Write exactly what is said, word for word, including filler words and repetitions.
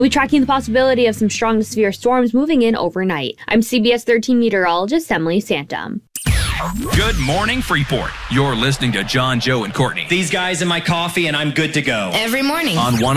We're tracking the possibility of some strong to severe storms moving in overnight. I'm C B S thirteen meteorologist Emily Santum. Good morning, Freeport. You're listening to John, Joe, and Courtney. These guys in my coffee, and I'm good to go. Every morning. On one